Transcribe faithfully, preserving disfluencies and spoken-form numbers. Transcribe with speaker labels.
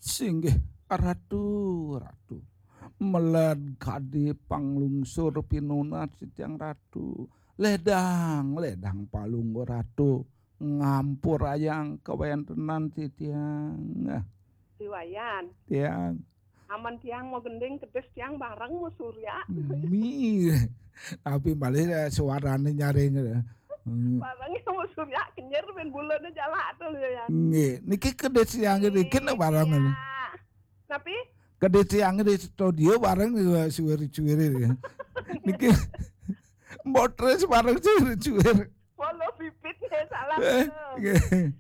Speaker 1: Singgih ratu ratu. Meled kadi panglungsur pinunat sitiang ratu. Ledang ledang palunggo ratu. Ngampur ayang kawayan tenan sitiang. Nah,
Speaker 2: Siwayan.
Speaker 1: tiang.
Speaker 2: Aman tiang mau gending kedes tiang bareng mau surya.
Speaker 1: Mi. Tapi balik suarane nyaring.
Speaker 2: Barengnya mau surya kenyer ben bulannya jala tuh ya.
Speaker 1: Nggih, niki kedes siang iki nek bareng.
Speaker 2: Tapi
Speaker 1: Kedes siang di studio bareng suwir-suwir. Niki motres bareng suwir-suwir.
Speaker 2: follow pipitnya salah.